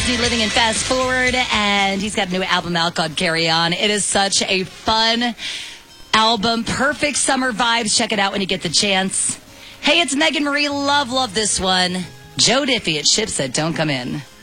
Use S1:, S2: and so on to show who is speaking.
S1: Disney Living in Fast Forward, and he's got a new album out called Carry On. It is such a fun album. Perfect summer vibes. Check it out when you get the chance. Hey, it's Megan Marie. Love this one. Joe Diffie at Ships That Don't Come In.